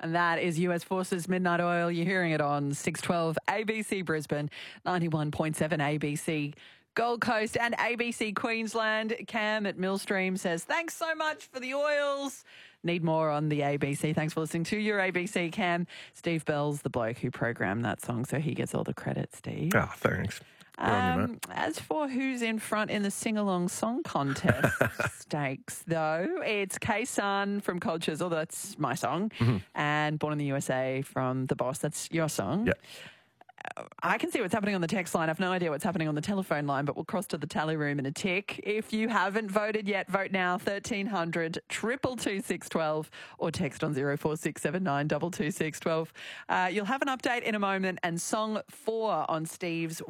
And that is US Forces Midnight Oil. You're hearing it on 612 ABC Brisbane, 91.7 ABC Gold Coast and ABC Queensland. Cam at Millstream says, thanks so much for the oils. Need more on the ABC. Thanks for listening to your ABC, Cam. Steve Bell's the bloke who programmed that song, so he gets all the credit, Steve. Oh, thanks. Good on you, mate. As for who's in front in the sing-along song contest stakes, though, it's K-Sun from Cold Chisel, that's my song, and Born in the USA from The Boss, that's your song. Yep. I can see what's happening on the text line. I've no idea what's happening on the telephone line, but we'll cross to the tally room in a tick. If you haven't voted yet, vote now, 1300 222 612 or text on 0467 22612. You'll have an update in a moment and song 4 on Steve's